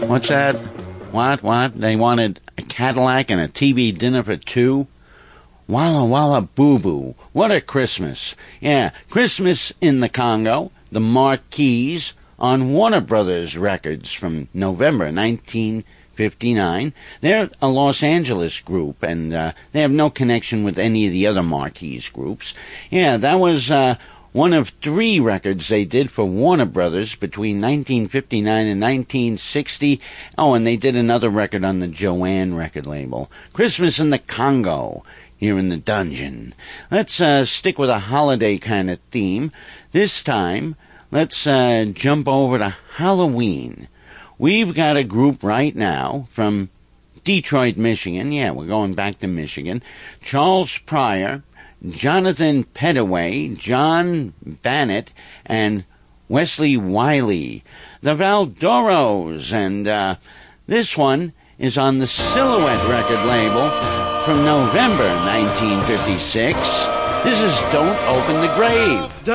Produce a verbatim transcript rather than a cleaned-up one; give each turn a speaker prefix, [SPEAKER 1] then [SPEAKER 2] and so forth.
[SPEAKER 1] What's that? What? What? They wanted a Cadillac and a T V dinner for two? Walla Walla Boo Boo. What a Christmas. Yeah, Christmas in the Congo, the Marquis, on Warner Brothers Records from November nineteen fifty-nine. They're a Los Angeles group, and uh, they have no connection with any of the other Marquis groups. Yeah, that was uh, one of three records they did for Warner Brothers between nineteen fifty-nine and nineteen sixty. Oh, and they did another record on the Joanne record label. Christmas in the Congo, here in the dungeon. Let's uh, stick with a holiday kind of theme. This time, let's uh, jump over to Halloween. We've got a group right now from Detroit, Michigan. Yeah, we're going back to Michigan. Charles Pryor, Jonathan Pettaway, John Bannett, and Wesley Wiley. The Valdoros, and uh, this one is on the Silhouette record label from November nineteen fifty-six. This is Don't Open the Grave.